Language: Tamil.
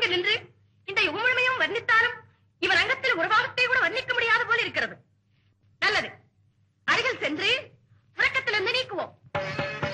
நின்று இந்த யுகமுழுமையும் வர்ணித்தாலும் இவர் அங்கத்தில் ஒரு பாகத்தை கூட வர்ணிக்க முடியாத போல இருக்கிறது.